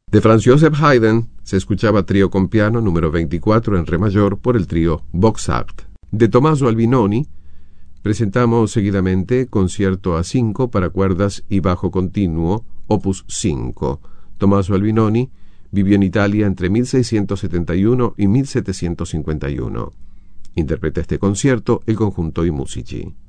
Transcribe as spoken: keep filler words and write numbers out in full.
De Franz Joseph Haydn se escuchaba Trío con piano número veinticuatro en re mayor por el trío Boxart. De Tommaso Albinoni presentamos seguidamente Concierto a cinco para cuerdas y bajo continuo, opus cinco. Tommaso Albinoni vivió en Italia entre mil seiscientos setenta y uno y mil setecientos cincuenta y uno. Interpreta este concierto el conjunto I Musici.